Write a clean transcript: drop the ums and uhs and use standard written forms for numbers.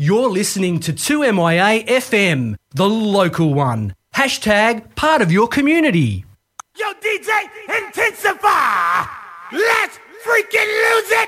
You're listening to 2MYA FM, the local one. Hashtag part of your community. Yo, DJ, intensify! Let's freaking lose it!